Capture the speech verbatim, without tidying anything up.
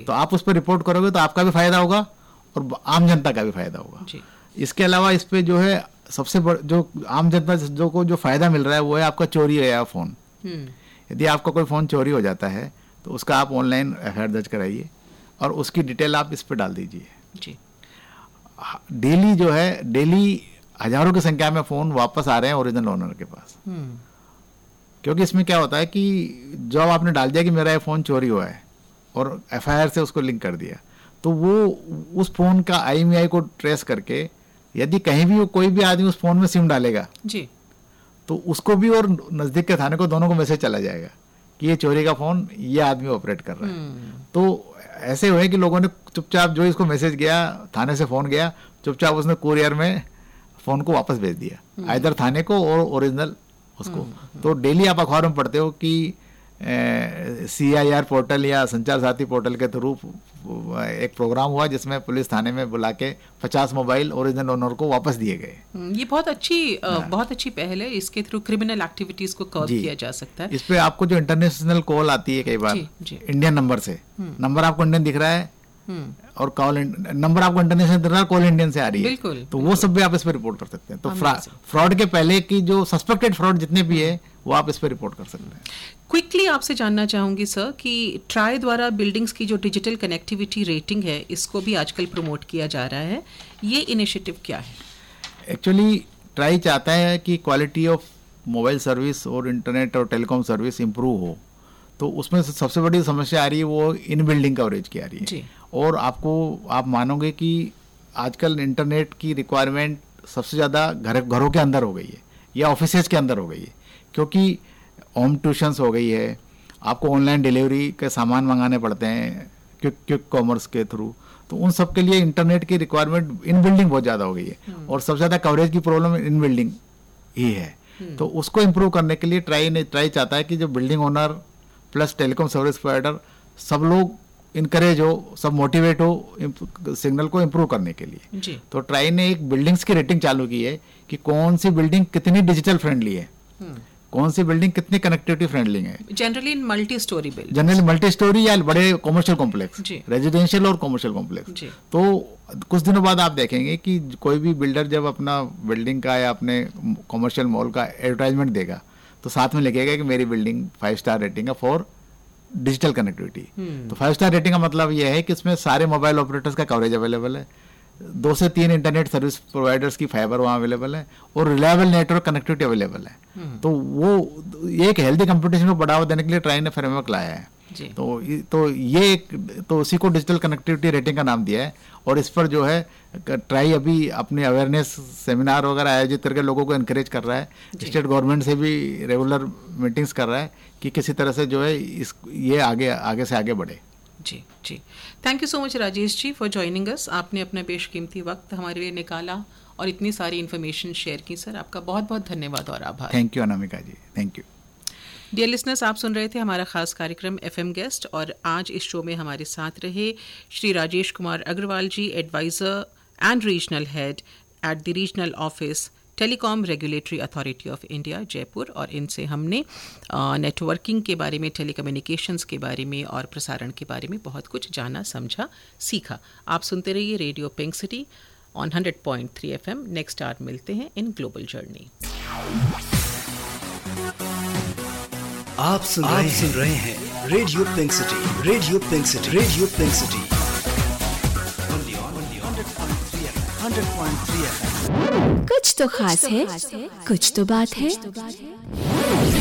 तो आप उस पर रिपोर्ट करोगे तो आपका भी फायदा होगा और आम जनता का भी फायदा होगा जी। इसके अलावा इस पे जो है सबसे बड़ा जो आम जनता जो को जो फायदा मिल रहा है वो है आपका चोरी गया फोन। यदि आपका कोई फोन चोरी हो जाता है तो उसका आप ऑनलाइन एफ आई आर दर्ज कराइए और उसकी डिटेल आप इस पे डाल दीजिए जी। डेली जो है डेली हजारों की संख्या में फोन वापस आ रहे हैं ओरिजिनल ओनर के पास, क्योंकि इसमें क्या होता है कि जब आपने डाल दिया कि मेरा ये फोन चोरी हुआ है और एफ आई आर से उसको लिंक कर दिया तो वो उस फोन का आई एम ई आई को ट्रेस करके यदि कहीं भी वो कोई भी आदमी उस फोन में सिम डालेगा जी तो उसको भी और नजदीक के थाने को दोनों को मैसेज चला जाएगा कि ये चोरी का फोन ये आदमी ऑपरेट कर रहा है। तो ऐसे हुए कि लोगों ने चुपचाप जो इसको मैसेज गया थाने से फोन गया चुपचाप उसने कुरियर में फोन को वापस भेज दिया आइदर थाने को और ओरिजिनल उसको। तो डेली आप अखबार में पढ़ते हो कि सी आई आर पोर्टल या संचार साथी पोर्टल के थ्रू एक प्रोग्राम हुआ जिसमें पुलिस थाने में बुला के पचास मोबाइल ओरिजिनल ओनर को वापस दिए गए। ये बहुत अच्छी बहुत अच्छी पहल है। इसके थ्रू क्रिमिनल एक्टिविटीज को कर्ब किया जा सकता है। इस पे आपको जो इंटरनेशनल कॉल आती है कई बार जी, जी। इंडियन नंबर से, नंबर आपको इंडियन दिख रहा है और कॉल नंबर आपको इंटरनेशनल दिख रहा है, कॉल इंडियन से आ रही है बिल्कुल, तो बिल्कुल। वो सब भी आप इस पे रिपोर्ट कर सकते हैं। तो फ्रॉड के पहले की जो सस्पेक्टेड फ्रॉड जितने भी है वो आप इस पे रिपोर्ट कर सकते हैं। क्विकली आपसे जानना चाहूंगी सर कि ट्राई द्वारा बिल्डिंग्स की जो डिजिटल कनेक्टिविटी रेटिंग है इसको भी आजकल प्रमोट किया जा रहा है, ये इनिशिएटिव क्या है? एक्चुअली ट्राई चाहता है कि क्वालिटी ऑफ मोबाइल सर्विस और इंटरनेट और टेलीकॉम सर्विस इम्प्रूव हो, तो उसमें सबसे बड़ी समस्या आ रही है वो इन बिल्डिंग कवरेज की आ रही है जी। और आपको आप मानोगे कि आजकल इंटरनेट की रिक्वायरमेंट सबसे ज़्यादा घर घरों के अंदर हो गई है या ऑफिसेज के अंदर हो गई है, क्योंकि होम ट्यूशन्स हो गई है, आपको ऑनलाइन डिलीवरी के सामान मंगाने पड़ते हैं क्विक क्विक कॉमर्स के थ्रू, तो उन सब के लिए इंटरनेट की रिक्वायरमेंट इन बिल्डिंग बहुत ज़्यादा हो गई है और सबसे ज़्यादा कवरेज की प्रॉब्लम इन बिल्डिंग ही है। तो उसको इम्प्रूव करने के लिए ट्राई ने ट्राई चाहता है कि जो building owner plus telecom service provider सब लोग इनकरेज हो, सब मोटिवेट हो सिग्नल को इम्प्रूव करने के लिए जी। तो ट्राई ने एक बिल्डिंग्स की रेटिंग चालू की है कि कौन सी बिल्डिंग कितनी डिजिटल फ्रेंडली है, कौन सी बिल्डिंग कितनी कनेक्टिविटी फ्रेंडली है। Generally multi storey building, generally multi storey या बड़े कॉमर्शियल कॉम्प्लेक्स, रेजिडेंशियल और कॉमर्शियल कॉम्प्लेक्स। तो कुछ दिनों बाद आप देखेंगे कि कोई भी बिल्डर जब अपना बिल्डिंग का या अपने कॉमर्शियल मॉल का एडवर्टाइजमेंट देगा तो साथ में लिखेगा कि मेरी बिल्डिंग फाइव स्टार रेटिंग है फॉर डिजिटल कनेक्टिविटी। तो फाइव स्टार रेटिंग का मतलब यह है कि इसमें सारे मोबाइल ऑपरेटर्स का कवरेज अवेलेबल है, दो से तीन इंटरनेट सर्विस प्रोवाइडर्स की फाइबर वहाँ अवेलेबल है और रिलायबल नेटवर्क कनेक्टिविटी अवेलेबल है। तो वो एक हेल्दी कंपटीशन को बढ़ावा देने के लिए ट्राई ने फ्रेमवर्क लाया है जी। तो तो ये एक तो उसी को डिजिटल कनेक्टिविटी रेटिंग का नाम दिया है और इस पर जो है ट्राई अभी अपने अवेयरनेस सेमिनार वगैरह आयोजित करके लोगों को एनकरेज कर रहा है, स्टेट गवर्नमेंट से भी रेगुलर मीटिंग्स कर रहा है कि किसी तरह से जो है इस ये आगे आगे से आगे बढ़े। जी जी, thank you so much Rajesh ji for joining us. आपने अपना बेशकीमती वक्त हमारे लिए निकाला और इतनी सारी इन्फॉर्मेशन शेयर की सर, आपका बहुत बहुत धन्यवाद और आभार। Thank you Anamika ji, thank you. Dear listeners, आप सुन रहे थे हमारा खास कार्यक्रम एफएम गेस्ट और आज इस शो में हमारे साथ रहे श्री राजेश कुमार अग्रवाल जी, adviser and regional head at the regional office telecom regulatory authority of India Jaipur, और इनसे हमने नेटवर्किंग के बारे में, टेलीकम्युनिकेशंस के बारे में और प्रसारण के बारे में बहुत कुछ जाना, समझा, सीखा। आप सुनते रहिए radio pink city on hundred point three F M. Next our मिलते हैं इन ग्लोबल जर्नी। आप सुन रहे, सुन रहे हैं radio pink city, radio pink city, radio pink city hundred point three F M. कुछ तो खास है, कुछ तो बात है।